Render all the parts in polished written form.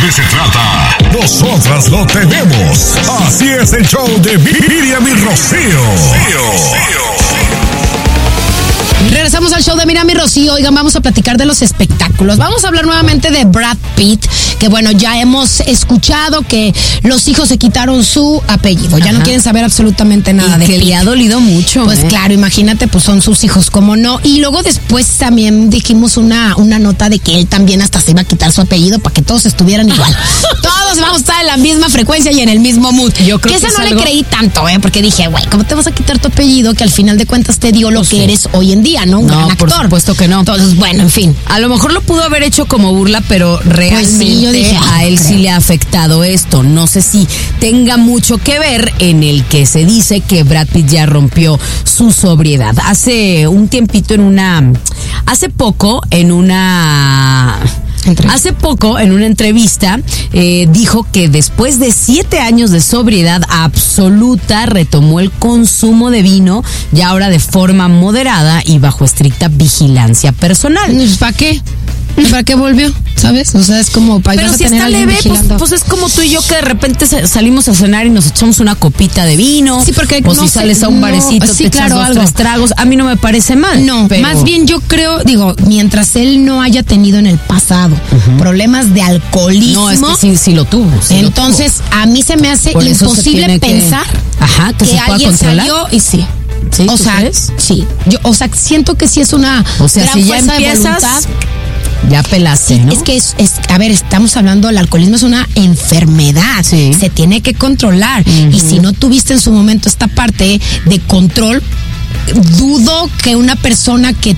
chisme se trata, nosotras lo tenemos. Así es el show de Miriam y Rocío. Regresamos al show de Miriam y Rocío. Oigan, vamos a platicar de los espectáculos. Vamos a hablar nuevamente de Brad Pitt, que bueno, ya hemos escuchado que los hijos se quitaron su apellido. Ya no quieren saber absolutamente nada de que Pitt. le ha dolido mucho. Pues claro, imagínate, pues son sus hijos, ¿cómo no? Y luego después también dijimos una nota de que él también hasta se iba a quitar su apellido para que todos estuvieran igual. Todos vamos a estar en la misma frecuencia y en el mismo mood. Yo creo que esa es no le creí tanto, porque dije, güey, ¿cómo te vas a quitar tu apellido que al final de cuentas te dio lo que eres hoy en día, ¿no? Un gran actor. Por supuesto que no. Entonces, bueno, en fin. A lo mejor lo pudo haber hecho como burla, pero realmente sí, yo dije, a él sí le ha afectado esto. No sé si tenga mucho que ver en el que se dice que Brad Pitt ya rompió su sobriedad. Hace poco en una entrevista dijo que después de 7 años de sobriedad absoluta retomó el consumo de vino, ya ahora de forma moderada y bajo estricta vigilancia personal. ¿Para qué? ¿Para qué volvió? ¿Sabes? O sea, es como para pero si está leve, pues es como tú y yo que de repente salimos a cenar y nos echamos una copita de vino. Sí, porque o si sales a un barecito, sí, te claro, echas 2-3 tragos. A mí no me parece mal. No, pero más bien yo creo, mientras él no haya tenido en el pasado problemas de alcoholismo. No, es que sí lo tuvo. Entonces, a mí se me hace por imposible pensar que se alguien controlar. Salió y sí. ¿Sí? O sea, crees? Sí. Siento que sí es una o sea, gran si ya fuerza empiezas, de voluntad. Ya pelaste, ¿no? Es que a ver, estamos hablando, el alcoholismo es una enfermedad, se tiene que controlar. Y si no tuviste en su momento esta parte de control, dudo que una persona que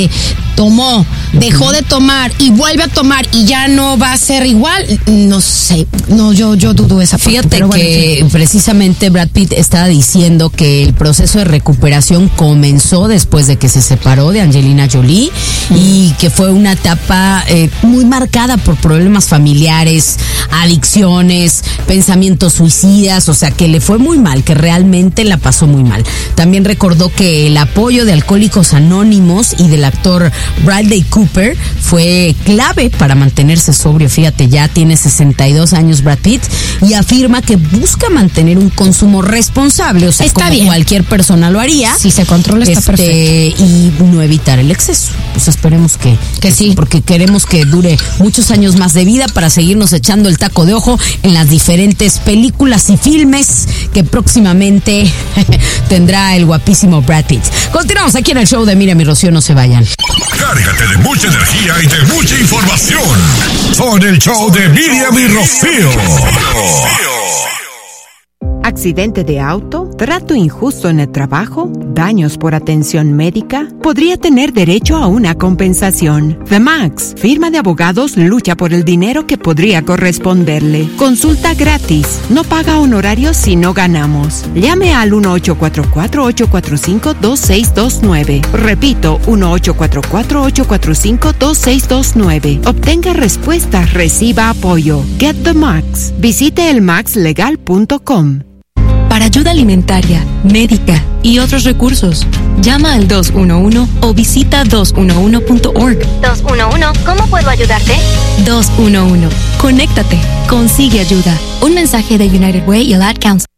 tomó, dejó de tomar y vuelve a tomar y ya no va a ser igual, no sé, yo dudo esa parte. Fíjate que precisamente Brad Pitt estaba diciendo que el proceso de recuperación comenzó después de que se separó de Angelina Jolie y que fue una etapa muy marcada por problemas familiares, adicciones, pensamientos suicidas, o sea que le fue muy mal, que realmente la pasó muy mal. También recordó que el apoyo de Alcohólicos Anónimos y del actor Bradley Cooper fue clave para mantenerse sobrio. Fíjate, ya tiene 62 años Brad Pitt y afirma que busca mantener un consumo responsable, o sea, está como bien. Cualquier persona lo haría. Si se controla está perfecto. Y no evitar el exceso. Pues esperemos que sí, porque queremos que dure muchos años más de vida para seguirnos echando el taco de ojo en las diferentes películas y filmes que próximamente tendrá el guapísimo Brad Pitt. Continuamos aquí en el show de Miriam y Rocío, no se vayan. Cárgate de mucha energía y de mucha información. Son el show de Miriam y Rocío. ¿Accidente de auto? ¿Trato injusto en el trabajo? ¿Daños por atención médica? Podría tener derecho a una compensación. The Max, firma de abogados, lucha por el dinero que podría corresponderle. Consulta gratis. No paga honorarios si no ganamos. Llame al 1-844-845-2629. Repito, 1-844-845-2629. Obtenga respuestas, reciba apoyo. Get the Max. Visite elmaxlegal.com. Para ayuda alimentaria, médica y otros recursos, llama al 211 o visita 211.org. 211, ¿cómo puedo ayudarte? 211, conéctate, consigue ayuda. Un mensaje de United Way y el Ad Council.